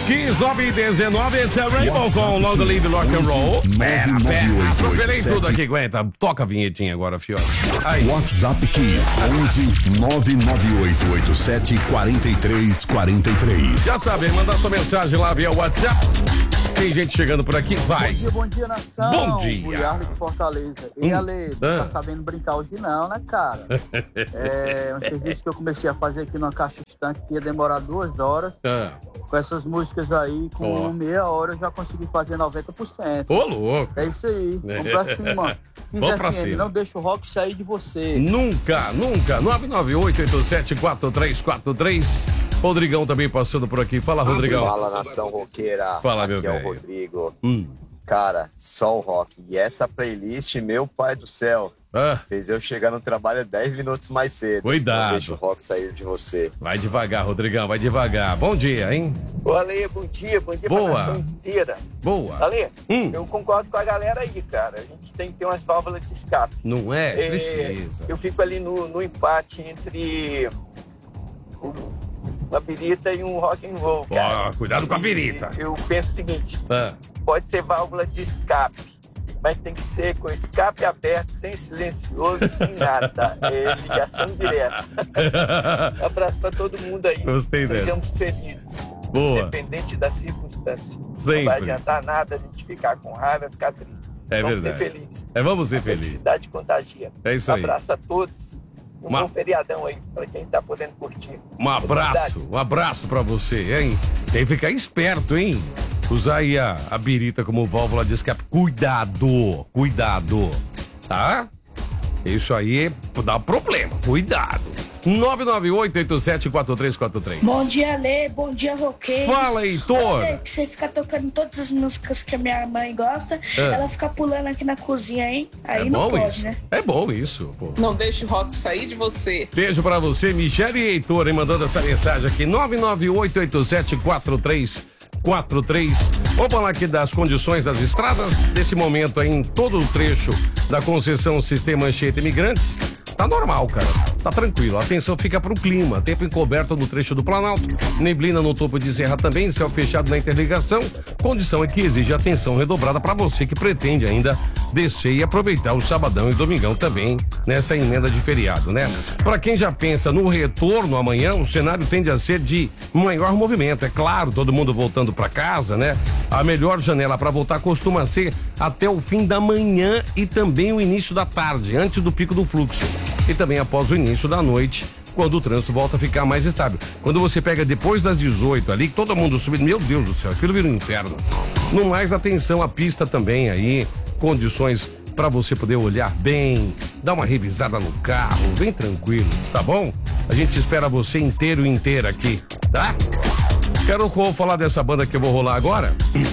Kiss 919, it's a Rainbow com Long Live Rock and Roll. Pera, atropelei tudo aqui, aguenta. Toca a vinhetinha agora, fiote. WhatsApp Kiss 11-99887-4343. Já sabe, mandar sua mensagem lá via WhatsApp. Tem gente chegando por aqui, vai. Bom dia, nação. Bom dia. Buiardo de Fortaleza. E Ale, não tá sabendo brincar hoje não, né, cara? É um serviço que eu comecei a fazer aqui numa caixa estanque que ia demorar 2 horas. Com essas músicas aí, com meia hora eu já consegui fazer 90%. Ô, louco. É isso aí, vamos pra cima. Vamos pra cima. Não deixa o rock sair de você. Nunca, nunca. 998874343. Rodrigão também passando por aqui. Fala, Rodrigão. Fala, nação roqueira. Fala, meu Aqui é velho. o Rodrigo. Cara, só o rock. E essa playlist, meu pai do céu, fez eu chegar no trabalho 10 minutos mais cedo. Cuidado. Não deixa o rock sair de você. Vai devagar, Rodrigão, vai devagar. Bom dia, hein? Ô, Ale, bom dia Boa. pra nação inteira. Boa. Ale, eu concordo com a galera aí, cara. A gente tem que ter umas válvulas de escape. Não é? Precisa. Eu fico ali no empate entre uma birita e um rock and roll, cara. Cuidado com a birita. Eu penso o seguinte, pode ser válvula de escape, mas tem que ser com escape aberto, sem silencioso, sem nada. É ligação direta. Abraço pra todo mundo aí. Gostei dessa. Sejamos felizes. Boa. Independente da circunstância. Sempre. Não vai adiantar nada a gente ficar com raiva, ficar triste. É vamos verdade. ser felizes. Vamos ser A felizes. felicidade contagia. É isso aí. Abraço a todos. Bom feriadão aí, pra quem tá podendo curtir. Um abraço pra você, hein? Tem que ficar esperto, hein? Usar aí a birita como válvula de escape. Cuidado, tá? Isso aí dá problema, cuidado. 998874343. Bom dia, Lê. Bom dia, roqueiros. Fala, Heitor. Olha, que você fica tocando todas as músicas que a minha mãe gosta, ela fica pulando aqui na cozinha, hein? Aí não pode, isso, né? É bom isso, pô. Não deixe o rock sair de você. Beijo pra você, Michele e Heitor, hein, mandando essa mensagem aqui. 998874343. Vamos falar aqui das condições das estradas, desse momento aí em todo o trecho da concessão Sistema Anchieta Imigrantes. Tá normal, cara. Tá tranquilo. Atenção fica pro clima. Tempo encoberto no trecho do Planalto. Neblina no topo de serra também. Céu fechado na interligação. Condição é que exige atenção redobrada para você que pretende ainda descer e aproveitar o sabadão e domingão também nessa emenda de feriado, né? Para quem já pensa no retorno amanhã, o cenário tende a ser de maior movimento. É claro, todo mundo voltando para casa, né? A melhor janela para voltar costuma ser até o fim da manhã e também o início da tarde, antes do pico do fluxo. E também após o início da noite, quando o trânsito volta a ficar mais estável. Quando você pega depois das 18 ali, todo mundo subindo, meu Deus do céu, aquilo vira um inferno. No mais, atenção, a pista também aí, condições para você poder olhar bem, dar uma revisada no carro, bem tranquilo, tá bom? A gente espera você inteiro e inteira aqui, tá? Quero falar dessa banda que eu vou rolar agora.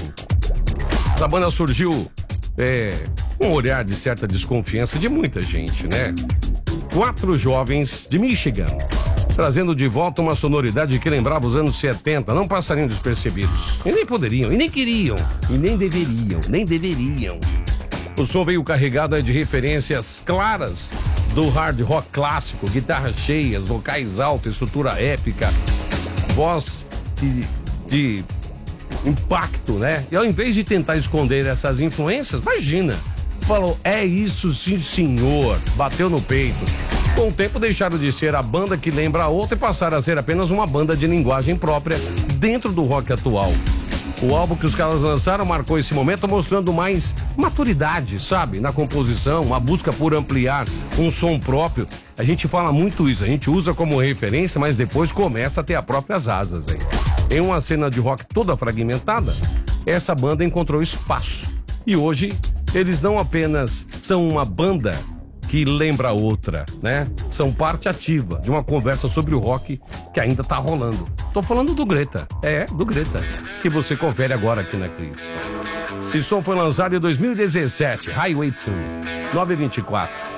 Essa banda surgiu um olhar de certa desconfiança de muita gente, né? 4 jovens de Michigan, trazendo de volta uma sonoridade que lembrava os anos 70, não passariam despercebidos. E nem poderiam, e nem queriam, e nem deveriam. O som veio carregado de referências claras do hard rock clássico, guitarras cheias, vocais altos, estrutura épica, voz de impacto, né? E ao invés de tentar esconder essas influências, imagina, falou, é isso sim senhor, bateu no peito. Com o tempo deixaram de ser a banda que lembra a outra e passaram a ser apenas uma banda de linguagem própria dentro do rock atual. O álbum que os caras lançaram marcou esse momento mostrando mais maturidade, sabe? Na composição, a busca por ampliar um som próprio. A gente fala muito isso, a gente usa como referência, mas depois começa a ter as próprias asas, hein? Em uma cena de rock toda fragmentada, essa banda encontrou espaço. E hoje, eles não apenas são uma banda que lembra outra, né? São parte ativa de uma conversa sobre o rock que ainda tá rolando. Tô falando do Greta. Do Greta. Que você confere agora aqui na Cris. Esse som foi lançado em 2017. Highway 2. 924.